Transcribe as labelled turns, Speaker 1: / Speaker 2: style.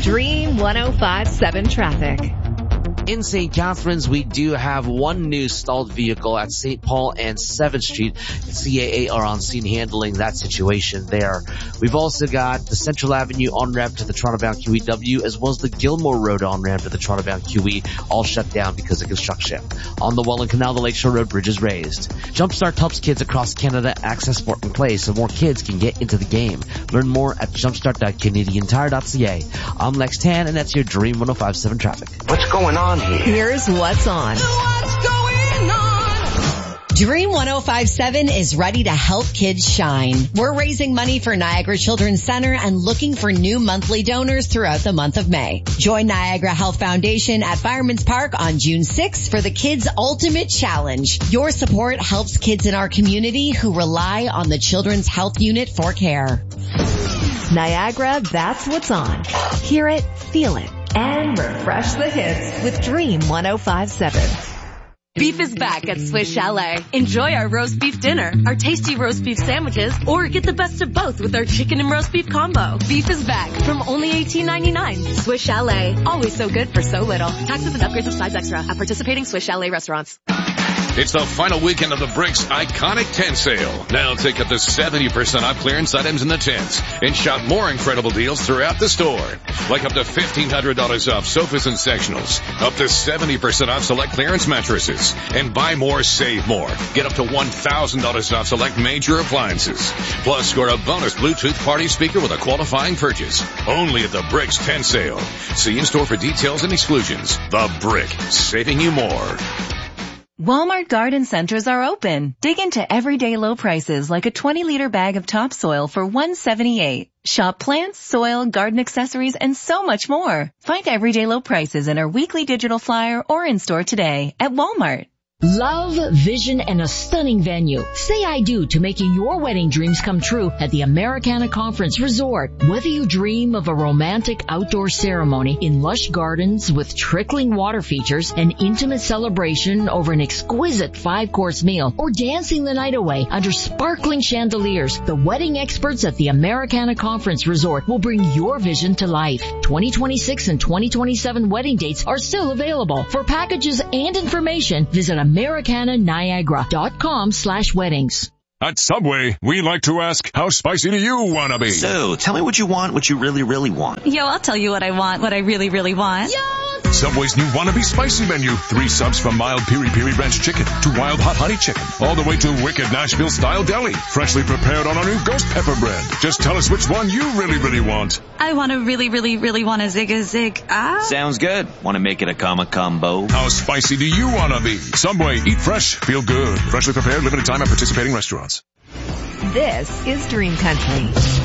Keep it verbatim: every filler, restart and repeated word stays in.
Speaker 1: Dream one oh five point seven traffic.
Speaker 2: In Saint Catharines, we do have one new stalled vehicle at Saint Paul and seventh Street. C A A are on scene handling that situation there. We've also got the Central Avenue on-ramp to the Toronto-bound Q E W, as well as the Gilmore Road on-ramp to the Toronto-bound Q E, all shut down because of construction. On the Welland Canal, the Lakeshore Road Bridge is raised. Jumpstart helps kids across Canada access sport and play so more kids can get into the game. Learn more at jumpstart dot canadian tire dot c a. I'm Lex Tan, and that's your Dream one oh five point seven traffic.
Speaker 3: What's going on here?
Speaker 1: Here's what's on.
Speaker 4: What's going on?
Speaker 1: Dream one oh five point seven is ready to help kids shine. We're raising money for Niagara Children's Center and looking for new monthly donors throughout the month of May. Join Niagara Health Foundation at Fireman's Park on June sixth for the Kids Ultimate Challenge. Your support helps kids in our community who rely on the Children's Health Unit for care. Niagara, that's what's on. Hear it, feel it, and refresh the hits with Dream one oh five point seven.
Speaker 5: Beef is back at Swiss Chalet. Enjoy our roast beef dinner, our tasty roast beef sandwiches, or get the best of both with our chicken and roast beef combo. Beef is back from only eighteen ninety-nine. Swiss Chalet, always so good for so little. Taxes and upgrades of size extra at participating Swiss Chalet restaurants.
Speaker 6: It's the final weekend of the Bricks Iconic Tent Sale. Now take up to seventy percent off clearance items in the tents and shop more incredible deals throughout the store. Like up to fifteen hundred dollars off sofas and sectionals, up to seventy percent off select clearance mattresses, and buy more, save more. Get up to one thousand dollars off select major appliances. Plus, score a bonus Bluetooth party speaker with a qualifying purchase. Only at the Bricks Tent Sale. See in-store for details and exclusions. The Brick, saving you more.
Speaker 7: Walmart garden centers are open. Dig into everyday low prices like a twenty liter bag of topsoil for one dollar and seventy-eight cents. Shop plants, soil, garden accessories, and so much more. Find everyday low prices in our weekly digital flyer or in-store today at Walmart.
Speaker 8: Love, vision, and a stunning venue. Say I do to making your wedding dreams come true at the Americana Conference Resort. Whether you dream of a romantic outdoor ceremony in lush gardens with trickling water features, an intimate celebration over an exquisite five-course meal, or dancing the night away under sparkling chandeliers, the wedding experts at the Americana Conference Resort will bring your vision to life. twenty twenty-six and twenty twenty-seven wedding dates are still available. For packages and information, visit Americana Niagara dot com slash weddings.
Speaker 9: At Subway, we like to ask, how spicy do you want to be?
Speaker 3: So, tell me what you want, what you really, really want.
Speaker 7: Yo, I'll tell you what I want, what I really, really want.
Speaker 5: Yo!
Speaker 9: Subway's new Wannabe Spicy menu. Three subs from mild piri piri ranch chicken to wild hot honey chicken, all the way to wicked Nashville style deli, freshly prepared on our new ghost pepper bread. Just tell us which one you really, really want.
Speaker 7: I want to really, really, really want a zig a zig. Ah.
Speaker 3: Sounds good. Want to make it a comma combo?
Speaker 9: How spicy do you want to be? Subway, eat fresh, feel good. Freshly prepared, limited time at participating restaurants.
Speaker 1: This is Dream Country.